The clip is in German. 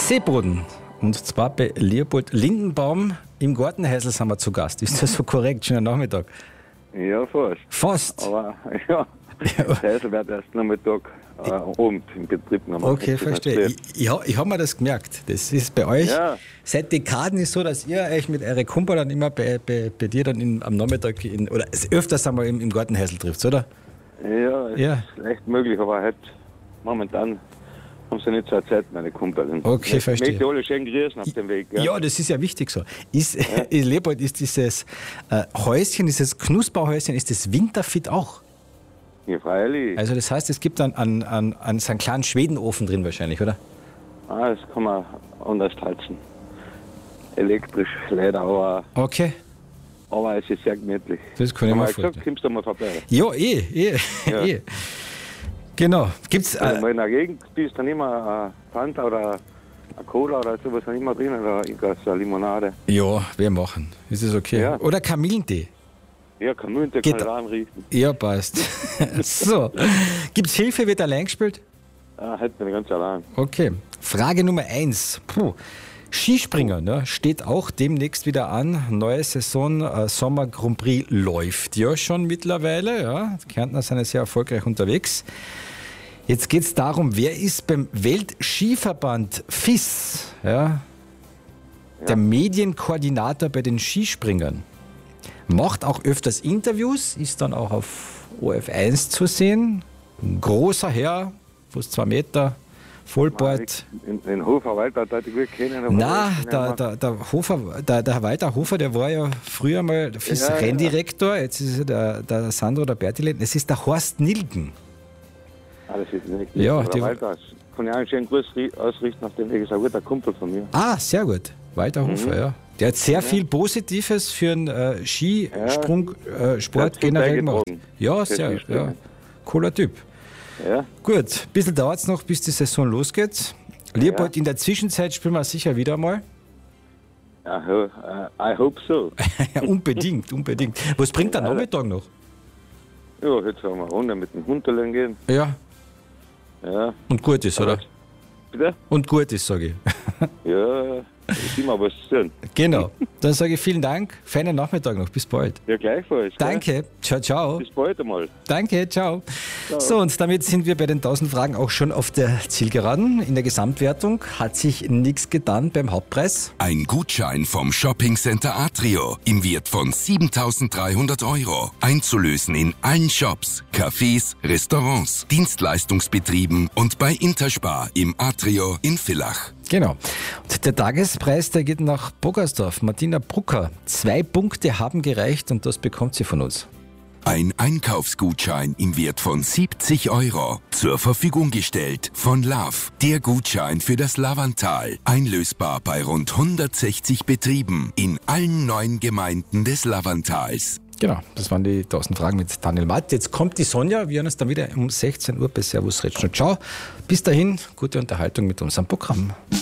Seeboden. Und zwar bei Leopold Lindenbaum im Gartenhäusl sind wir zu Gast. Ist das so korrekt? Schönen Nachmittag. Ja, fast. Fast? Aber ja, das Häusl wird erst Nachmittag Abend im Betrieb genommen. Okay, verstehe. Ich hab mir das gemerkt. Das ist bei euch seit Dekaden ist so, dass ihr euch mit euren Kumpel dann immer bei dir dann am Nachmittag oder öfters einmal im Gartenhäusl trifft, oder? Ja, ist echt möglich, aber halt momentan haben sie nicht so Zeit, meine Kumpel. Okay, verstehe. Ich möchte alle schön grüßen auf dem Weg. Ja, das ist ja wichtig so. Leopold, ist dieses Häuschen, dieses Knusperhäuschen, ist das winterfit auch? Ja, freilich. Also das heißt, es gibt dann an so einen kleinen Schwedenofen drin wahrscheinlich, oder? Das kann man anders heizen. Elektrisch leider, aber... Okay. Aber es ist sehr gemütlich. Das kann ich mir vorstellen. Gesagt, kommst du mal vorbei. Ja, eh. Genau. Gibt's... Wenn du mal in der Gegend bist, dann immer ein Fanta oder eine Cola oder sowas dann immer drin oder eine Limonade. Ja, wir machen. Ist das okay? Ja. Oder Kamillentee. Ja, Kamillentee kann ich anrichten. Ja, passt. So. Gibt's Hilfe? Wird allein gespielt? Halt bin ich ganz allein. Okay. Frage Nummer 1. Skispringen, ne, steht auch demnächst wieder an. Neue Saison, Sommer Grand Prix läuft ja schon mittlerweile. Ja. Die Kärntner sind ja sehr erfolgreich unterwegs. Jetzt geht es darum, wer ist beim Weltskiverband FIS, der Medienkoordinator bei den Skispringern. Macht auch öfters Interviews, ist dann auch auf OF1 zu sehen. Ein großer Herr, fast 2 Meter. Vollbart. Den Hofer Walter, da ich gut kennen. Nein, der Walter Hofer, der war ja früher mal Renndirektor, jetzt ist er der Sandro, der Bertilin, es ist der Horst Nilgen. Das ist nicht. Ja, der Walter, kann ich einen schönen Gruß ausrichten auf den Weg, ist ein guter Kumpel von mir. Sehr gut. Walter Hofer, ja. Der hat sehr viel Positives für einen Skisprung-Sport generell gemacht. Ja, sehr, cooler Typ. Ja. Gut, ein bisschen dauert es noch, bis die Saison losgeht. Leopold, in der Zwischenzeit spielen wir sicher wieder mal. I hope so. Unbedingt. Was bringt der Nachmittag noch? Ja, jetzt haben wir eine Runde mit dem Hund gehen. Ja. Und gut ist, oder? Bitte? Und gut ist, sage ich. Ja, ist immer was zu tun. Genau. Dann sage ich vielen Dank. Feinen Nachmittag noch. Bis bald. Ja, gleichfalls. Danke. Ciao. Bis bald einmal. Danke. Ciao. So, und damit sind wir bei den 1000 Fragen auch schon auf der Zielgeraden. In der Gesamtwertung hat sich nichts getan beim Hauptpreis. Ein Gutschein vom Shoppingcenter Atrio im Wert von 7.300 €. Einzulösen in allen Shops, Cafés, Restaurants, Dienstleistungsbetrieben und bei Interspar im Atrio in Villach. Genau. Und der Tagespreis, der geht nach Bogersdorf. Martina Brucker. 2 Punkte haben gereicht und das bekommt sie von uns. Ein Einkaufsgutschein im Wert von 70 € zur Verfügung gestellt von Love. Der Gutschein für das Lavantal. Einlösbar bei rund 160 Betrieben in allen 9 Gemeinden des Lavantals. Genau, das waren die 1000 Fragen mit Daniel Matt. Jetzt kommt die Sonja. Wir hören uns dann wieder um 16 Uhr bei Servus Retsch. Ciao. Bis dahin, gute Unterhaltung mit unserem Programm.